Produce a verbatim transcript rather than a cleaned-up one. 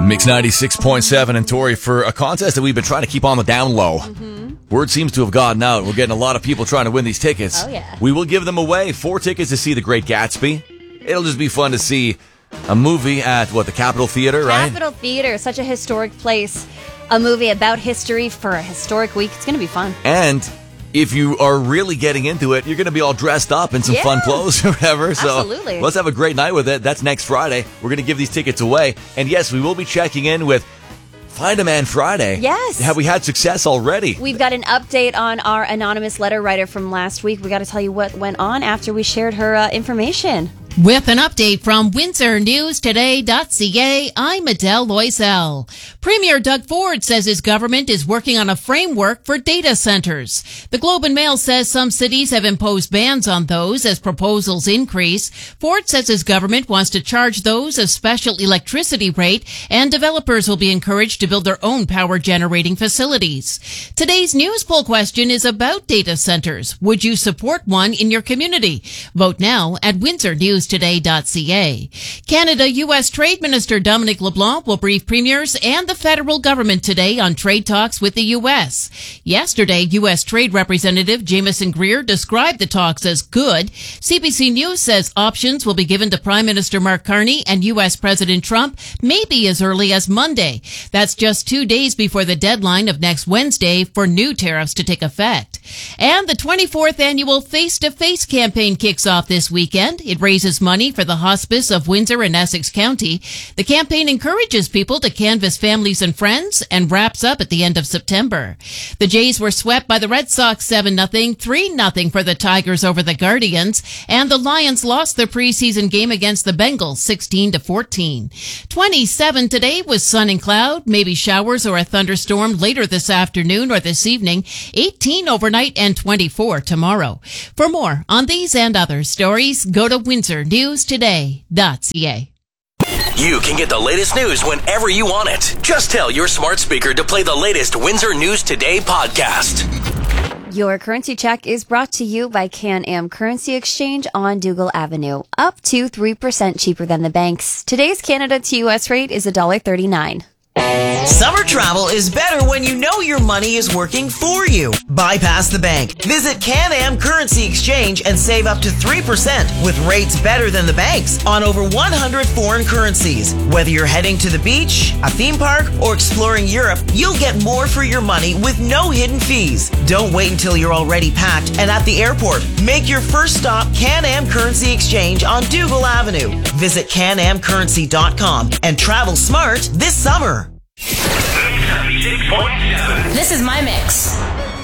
Mix ninety-six point seven and Tori for a contest that we've been trying to keep on the down low. Mm-hmm. Word seems to have gotten out. We're getting a lot of people trying to win these tickets. Oh, yeah. We will give them away. Four tickets to see The Great Gatsby. It'll just be fun to see a movie at, what, the Capitol Theater, right? Capitol Theater, such a historic place. A movie about history for a historic week. It's going to be fun. And if you are really getting into it, you're going to be all dressed up in some yeah. fun clothes or whatever. So Absolutely. Let's have a great night with it. That's next Friday. We're going to give these tickets away. And yes, we will be checking in with Find a Man Friday. Yes. Have we had success already? We've got an update on our anonymous letter writer from last week. We got to tell you what went on after we shared her uh, information. With an update from Windsor News Today dot C A, I'm Adele Loisel. Premier Doug Ford says his government is working on a framework for data centers. The Globe and Mail says some cities have imposed bans on those as proposals increase. Ford says his government wants to charge those a special electricity rate, and developers will be encouraged to build their own power generating facilities. Today's news poll question is about data centers. Would you support one in your community? Vote now at Windsor News Today dot C A. Canada U S Trade Minister Dominic LeBlanc will brief premiers and the federal government today on trade talks with the U S. Yesterday, U S Trade Representative Jameson Greer described the talks as good. C B C News says options will be given to Prime Minister Mark Carney and U S President Trump maybe as early as Monday. That's just two days before the deadline of next Wednesday for new tariffs to take effect. And the twenty-fourth annual Face-to-Face campaign kicks off this weekend. It raises money for the Hospice of Windsor and Essex County. The campaign encourages people to canvass families and friends and wraps up at the end of September. The Jays were swept by the Red Sox seven nothing, three nothing for the Tigers over the Guardians, and the Lions lost their preseason game against the Bengals sixteen to fourteen. twenty-seven today with sun and cloud, maybe showers or a thunderstorm later this afternoon or this evening, eighteen overnight and twenty-four tomorrow. For more on these and other stories, go to Windsor News Today dot C A. You can get the latest news whenever you want it. Just tell your smart speaker to play the latest Windsor News Today podcast. Your currency check is brought to you by Can-Am Currency Exchange on Dougal Avenue. Up to three percent cheaper than the banks. Today's Canada to U S rate is one dollar thirty-nine. Summer travel is better when you know your money is working for you. Bypass the bank. Visit Can-Am Currency Exchange and save up to three percent with rates better than the banks on over one hundred foreign currencies. Whether you're heading to the beach, a theme park, or exploring Europe, you'll get more for your money with no hidden fees. Don't wait until you're already packed and at the airport. Make your first stop Can-Am Currency Exchange on Dougal Avenue. Visit can am currency dot com and travel smart this summer. This is my mix.